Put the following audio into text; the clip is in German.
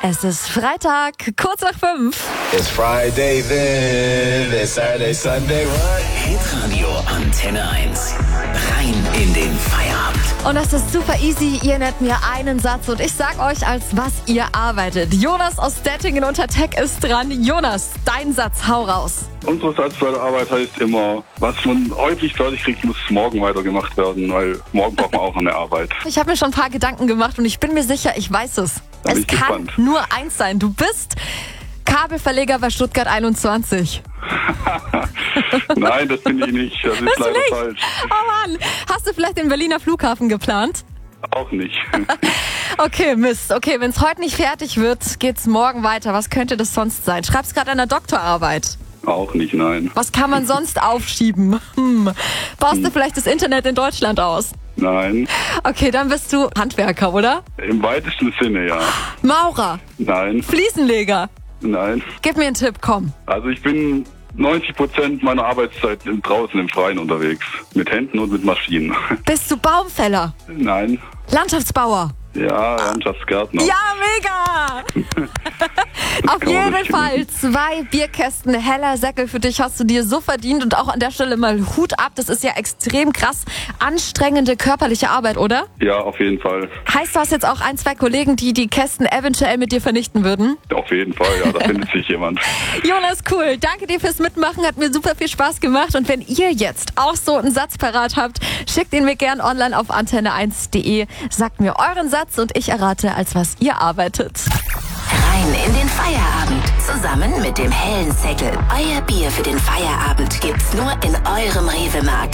Es ist Freitag, kurz nach 5. It's Friday then, it's Saturday, Sunday, what? Hitradio Antenne 1. Rein in den Feierabend. Und das ist super easy. Ihr nennt mir einen Satz und ich sag euch, als was ihr arbeitet. Jonas aus Dettingen unter Tech ist dran. Jonas, dein Satz, hau raus. Unsere Satz bei der Arbeit heißt immer, was man heute nicht fertig kriegt, muss morgen weitergemacht werden, weil morgen braucht man auch eine Arbeit. Ich habe mir schon ein paar Gedanken gemacht und ich bin mir sicher, ich weiß es. Da bin Es ich kann gespannt. nur eins sein. Du bist Kabelverleger bei Stuttgart 21. Nein, das bin ich nicht. Das ist Bist du leider nicht? falsch. Oh Mann, hast du vielleicht den Berliner Flughafen geplant? Auch nicht. Okay, Mist. Okay, wenn es heute nicht fertig wird, geht's morgen weiter. Was könnte das sonst sein? Schreibst gerade an der Doktorarbeit. Auch nicht, nein. Was kann man sonst aufschieben? Baust du vielleicht das Internet in Deutschland aus? Nein. Okay, dann bist du Handwerker, oder? Im weitesten Sinne, ja. Maurer, Nein, Fliesenleger. nein. Gib mir einen Tipp, komm. Also ich bin 90% meiner Arbeitszeit draußen im Freien unterwegs. Mit Händen und mit Maschinen. Bist du Baumfäller? Nein. Landschaftsbauer? Ja, Landschaftsgärtner. Ja, mega! Auf kann man jeden nicht Fall finden. 2 Bierkästen heller Säckel für dich hast du dir so verdient und auch an der Stelle mal Hut ab. Das ist ja extrem krass anstrengende körperliche Arbeit, oder? Ja, auf jeden Fall. Heißt, du hast jetzt auch 1, 2 Kollegen, die die Kästen eventuell mit dir vernichten würden? Auf jeden Fall, ja, da findet sich jemand. Jonas, cool. Danke dir fürs Mitmachen. Hat mir super viel Spaß gemacht. Und wenn ihr jetzt auch so einen Satz parat habt, schickt ihn mir gern online auf antenne1.de. Sagt mir euren Satz und ich errate, als was ihr arbeitet. Rein in den Feierabend. Zusammen mit dem hellen Zettel. Euer Bier für den Feierabend gibt's nur in eurem Rewe-Markt.